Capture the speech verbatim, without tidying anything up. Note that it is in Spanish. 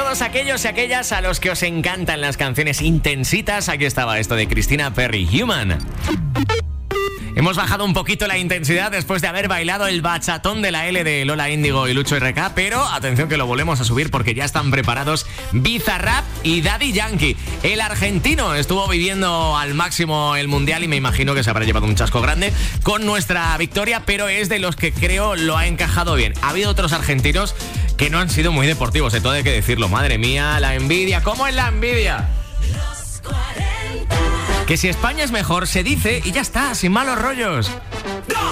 todos aquellos y aquellas a los que os encantan las canciones intensitas, aquí estaba esto de Christina Perri, Human. Hemos bajado un poquito la intensidad después de haber bailado el bachatón de la L de Lola Índigo y Lucho R K, pero atención que lo volvemos a subir porque ya están preparados Bizarrap y Daddy Yankee. El argentino estuvo viviendo al máximo el mundial y me imagino que se habrá llevado un chasco grande con nuestra victoria, pero es de los que creo lo ha encajado bien. Ha habido otros argentinos que no han sido muy deportivos, de todo hay que decirlo. Madre mía, la envidia. ¿Cómo es la envidia? Que si España es mejor, se dice y ya está, sin malos rollos.